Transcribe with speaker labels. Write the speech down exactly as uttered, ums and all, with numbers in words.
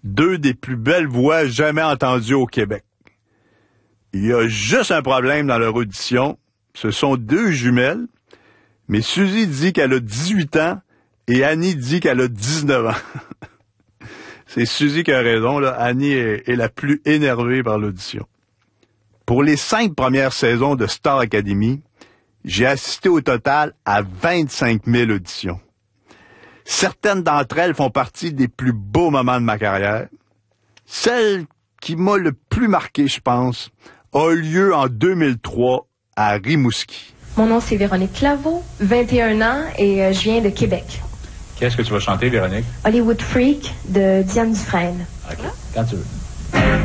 Speaker 1: deux des plus belles voix jamais entendues au Québec. Il y a juste un problème dans leur audition. Ce sont deux jumelles, mais Suzy dit qu'elle a dix-huit ans et Annie dit qu'elle a dix-neuf ans. C'est Suzy qui a raison, là. Annie est, est la plus énervée par l'audition. Pour les cinq premières saisons de Star Academy, j'ai assisté au total à vingt-cinq mille auditions. Certaines d'entre elles font partie des plus beaux moments de ma carrière. Celle qui m'a le plus marqué, je pense, a eu lieu en deux mille trois à Rimouski.
Speaker 2: Mon nom, c'est Véronique Claveau, vingt et un ans, et euh, je viens de Québec.
Speaker 3: Qu'est-ce que tu vas chanter, Véronique?
Speaker 2: Hollywood Freak de Diane Dufresne.
Speaker 3: OK, quand tu veux.